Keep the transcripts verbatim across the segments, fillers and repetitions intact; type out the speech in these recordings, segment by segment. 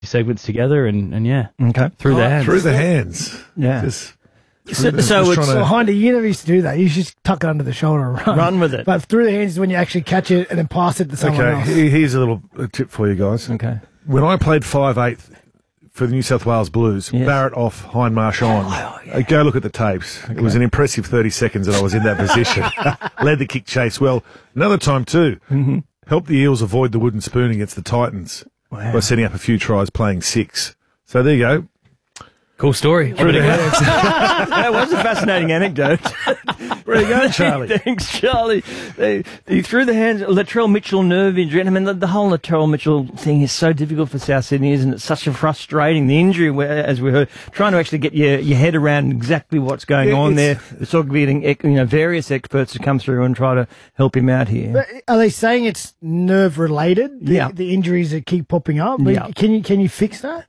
segments together, and, and yeah, okay, through the hands. Through the hands. Yeah. Just, so the, so just it's to... Well, Hindy, you never used to do that. You should just tuck it under the shoulder and run. Run with it. But through the hands is when you actually catch it and then pass it to someone Okay, else. here's a little tip for you guys. Okay. When I played five eight for the New South Wales Blues, Yes. Barrett off, Hindmarsh on. Oh, yeah. Uh, Go look at the tapes. Okay. It was an impressive thirty seconds that I was in that position. Led the kick chase well. Another time too, Mm-hmm. helped the Eels avoid the wooden spoon against the Titans Wow. by setting up a few tries playing six. So there you go. Cool story. Through the hands. That was a fascinating anecdote. Where you going, Charlie? Thanks, Charlie. They, they threw the hands, Latrell Mitchell nerve injury. I mean, the, the whole Latrell Mitchell thing is so difficult for South Sydney, isn't it? Such a frustrating, the injury, where, as we heard, trying to actually get your, your head around exactly what's going Yeah, on there. it's- It's sort of getting, you know, various experts to come through and try to help him out here. But are they saying it's nerve related? The, Yeah. the injuries that keep popping up. But Yeah. Can you can you fix that?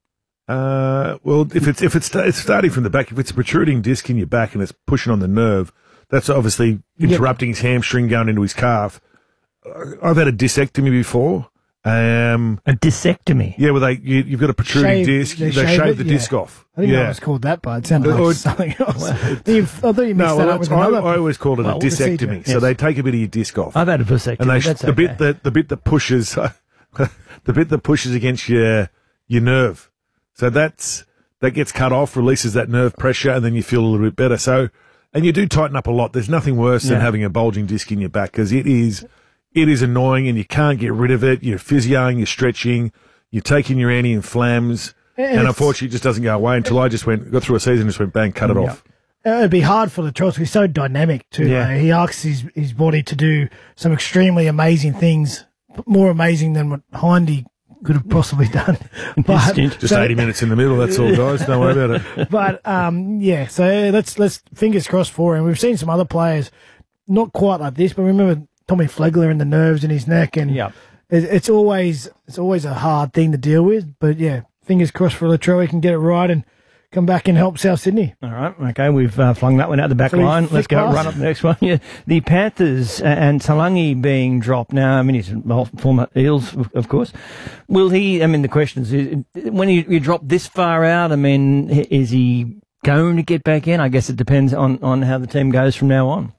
Uh, well, if it's if it's it's starting from the back, if it's a protruding disc in your back and it's pushing on the nerve, that's obviously interrupting his hamstring going into his calf. Uh, I've had a discectomy before. Um, A discectomy. yeah, well, they you, you've got a protruding Shave- disc. they They, shave shave it, the yeah. disc off. I think yeah. that was called that, but it sounded like Or- something else. I thought you mixed no, that well, up with I, another. I always called it Well, a procedure. discectomy. So Yes. they take a bit of your disc off, I've had a vasectomy. and they That's the okay. bit that the bit that pushes the bit that pushes against your your nerve. So that's that gets cut off, releases that nerve pressure, and then you feel a little bit better. So, and you do tighten up a lot. There's nothing worse than Yeah. having a bulging disc in your back because it is it is annoying, and you can't get rid of it. You're physioing, you're stretching, you're taking your anti-inflams, And and, it's- unfortunately, it just doesn't go away until I just went got through a season, and just went bang, cut it Yeah. off. Uh, It'd be hard for Latrell. He's so dynamic too. Yeah. mate. He asks his, his body to do some extremely amazing things, more amazing than what Hindy could have possibly done. But, Just so- eighty minutes in the middle. That's all, guys. Don't worry about it. but um, yeah, so let's let's fingers crossed for him. We've seen some other players, not quite like this, but remember Tommy Flegler and the nerves in his neck, and Yeah. it, it's always it's always a hard thing to deal with. But yeah, fingers crossed for Latrell. He can get it right and come back and help South Sydney. All right, okay, we've uh, flung that one out the back So we line. Let's flick go past? run up the next one. Yeah, the Panthers and Talangi being dropped now. I mean, he's a former Eels, of- of course. Will he? I mean, the question is, when you, you drop this far out, I mean, i- is he going to get back in? I guess it depends on, on how the team goes from now on.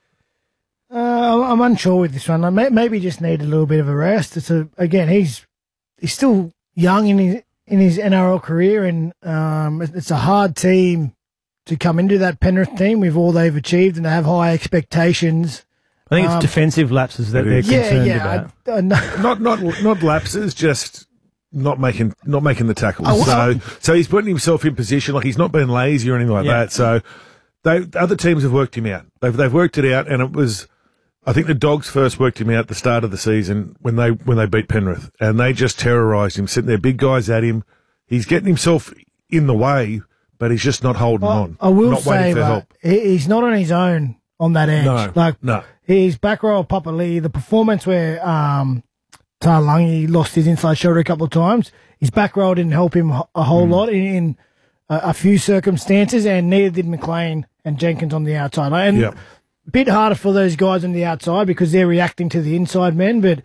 Uh, I'm unsure with this one. I may, maybe just need a little bit of a rest. It's a, again, he's he's still young in his in his N R L career, and um, it- it's a hard team to come into that Penrith team with all they've achieved and they have high expectations. I think it's Um, defensive lapses that it they're is. Yeah, concerned yeah. about. I, I know. Not not not lapses, just not making not making the tackles. Oh, well- so so he's putting himself in position, like he's not being lazy or anything like Yeah. that. So they other teams have worked him out. They've they've worked it out, and it was. I think the Dogs first worked him out at the start of the season when they when they beat Penrith, and they just terrorised him, sitting there, big guys at him. He's getting himself in the way, but he's just not holding I, on. I will not say, waiting for but help. he- he's not on his own on that edge. No, like no. He's back row of Papa Lee. The performance where um, Talangi lost his inside shoulder a couple of times, his back row didn't help him a whole Hmm. lot in, in a, a few circumstances, and neither did McLean and Jenkins on the outside. And Yep. a bit harder for those guys on the outside because they're reacting to the inside men, but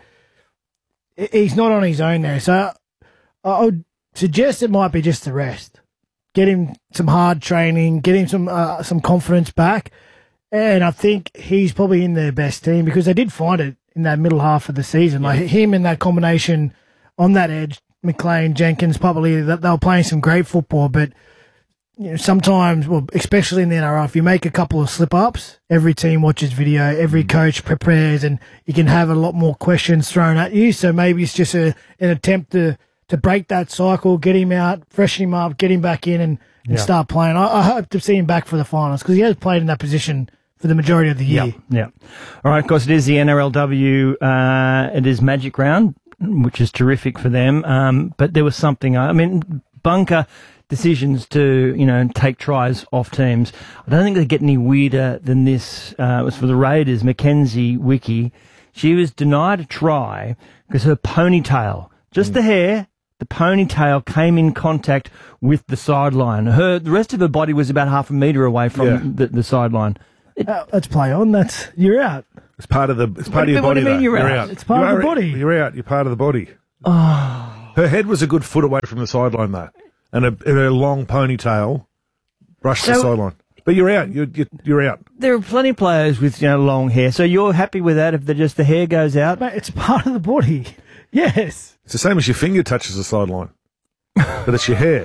he- he's not on his own there. So I would suggest it might be just the rest. Get him some hard training, get him some uh, some confidence back. And I think he's probably in their best team because they did find it in that middle half of the season. Like him and that combination on that edge, McLean, Jenkins, probably that they were playing some great football. But you know, sometimes, well, especially in the N R L, if you make a couple of slip ups, every team watches video, every coach prepares, and you can have a lot more questions thrown at you. So maybe it's just a, an attempt to, to break that cycle, get him out, freshen him up, get him back in, and, and Yeah. start playing. I, I hope to see him back for the finals because he has played in that position for the majority of the year. Yeah, yeah. All right, of course, it is the N R L W. Uh, it is Magic Round, which is terrific for them. Um, but there was something. I mean, bunker decisions to you know take tries off teams. I don't think they get any weirder than this. Uh, it was for the Raiders. Mackenzie Wiki. She was denied a try because her ponytail, just the hair. The ponytail came in contact with the sideline. Her, the rest of her body was about half a metre away from Yeah. the, the sideline. Uh, let's play on. That's you're out. It's part of the. It's part do of you your mean- what do body. you mean though. you're out? It's part You of the are- body. You're out. You're part of the body. Her head was a good foot away from the sideline, though, and, a, and her long ponytail brushed the So- sideline. But you're out. You're, you're, you're out. There are plenty of players with, you know, long hair. So you're happy with that if the, just the hair goes out? Mate, it's part of the body. Yes. It's the same as your finger touches the sideline, but it's your hair.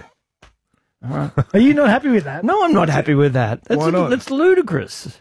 Are you not happy with that? No, I'm not happy with that. That's, Why not? That's ludicrous.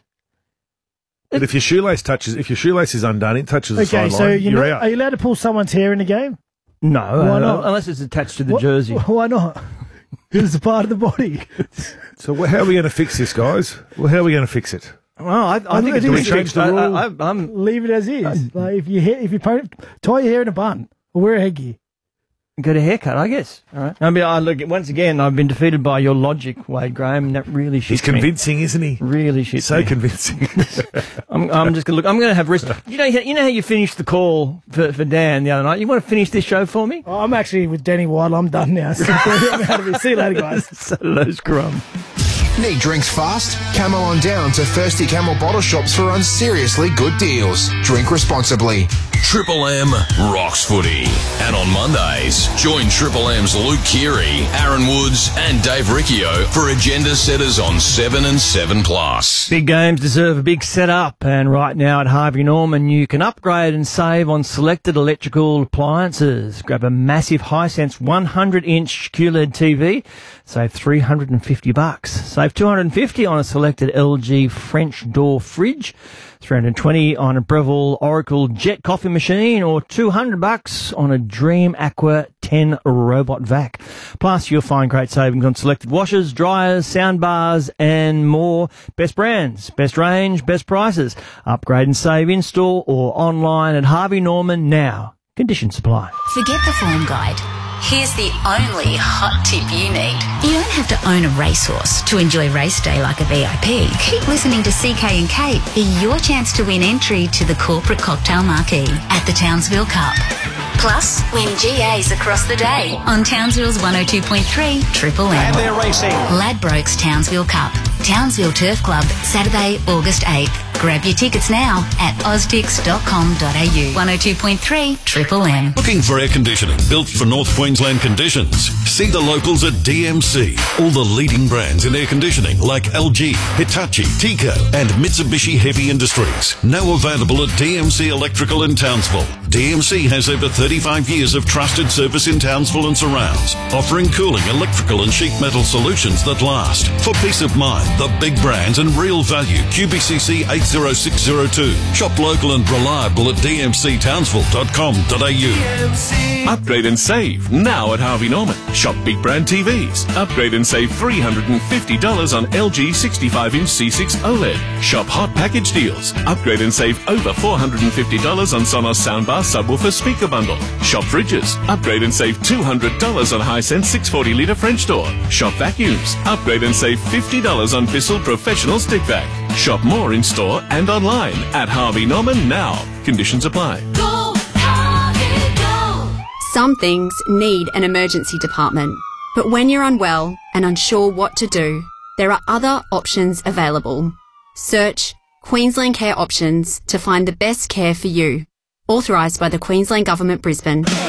But if your shoelace touches, if your shoelace is undone, it touches the Okay, sideline. so you're, you're not, out. are you allowed to pull someone's hair in a game? No, Why uh, not? unless it's attached to the What- jersey. Why not? It's a part of the body. So wh- how are we going to fix this, guys? Well, how are we going to fix it? Well, I, I think I it's think we it's changed the I, rule. I, I, I'm Leave it as is. Like if you hair, if you pony, tie your hair in a bun or wear a headgear. get a haircut, I guess. All right. I mean, I look once again. I've been defeated by your logic, Wade Graham, and that really shits He's me. convincing, isn't he? Really shits So me. convincing. I'm, I'm just gonna look. I'm gonna have rest. You know, you know how you finished the call for, for Dan the other night. You want to finish this show for me? Oh, I'm actually with Danny White. I'm done now. So I'm out of here. See you later, guys. Saturday scrum. Need drinks fast? Camel on down to Thirsty Camel bottle shops for unseriously good deals. Drink responsibly. Triple M rocks footy. And on Mondays, join Triple M's Luke Keary, Aaron Woods and Dave Riccio for agenda setters on seven and seven plus. Big games deserve a big setup, and right now at Harvey Norman you can upgrade and save on selected electrical appliances. Grab a massive Hisense one hundred inch Q L E D T V, save three hundred fifty bucks. Save two hundred fifty on a selected L G French door fridge, three hundred twenty on a Breville Oracle Jet coffee machine, or two hundred bucks on a Dream Aqua ten robot vac. Plus, you'll find great savings on selected washers, dryers, sound bars, and more. Best brands, best range, best prices. Upgrade and save in store or online at Harvey Norman now. Conditions apply. Forget the form guide. Here's the only hot tip you need. You don't have to own a racehorse to enjoy race day like a V I P. Keep listening to C K and Kate for your chance to win entry to the corporate cocktail marquee at the Townsville Cup. Plus, win G As across the day on Townsville's one oh two point three Triple M. And they're racing. Ladbrokes Townsville Cup. Townsville Turf Club, Saturday, August eighth. Grab your tickets now at oztix dot com dot a u. one oh two point three Triple M. Looking for air conditioning built for North Queensland conditions? See the locals at D M C. All the leading brands in air conditioning like L G, Hitachi, Tico and Mitsubishi Heavy Industries. Now available at D M C Electrical in Townsville. D M C has over thirty-five years of trusted service in Townsville and surrounds, offering cooling, electrical and sheet metal solutions that last. For peace of mind, the big brands and real value. Q B C C eight oh six oh two. Shop local and reliable at d m c townsville dot com dot a u. Upgrade and save now at Harvey Norman. Shop big brand T Vs. Upgrade and save three hundred fifty dollars on L G sixty-five inch C six OLED. Shop hot package deals. Upgrade and save over four hundred fifty dollars on Sonos soundbar subwoofer speaker bundle. Shop fridges. Upgrade and save two hundred dollars on Hisense six forty litre French door. Shop vacuums. Upgrade and save fifty dollars on Bissell professional stick vac. Shop more in store and online at Harvey Norman now. Conditions apply. Go, Harvey, go. Some things need an emergency department, but when you're unwell and unsure what to do, there are other options available. Search Queensland Care Options to find the best care for you. Authorised by the Queensland Government, Brisbane.